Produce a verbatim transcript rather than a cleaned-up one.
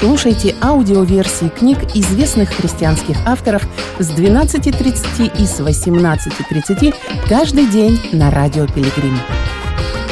Слушайте аудиоверсии книг известных христианских авторов с двенадцати тридцати и с восемнадцати тридцати каждый день на Радио Пилигрим.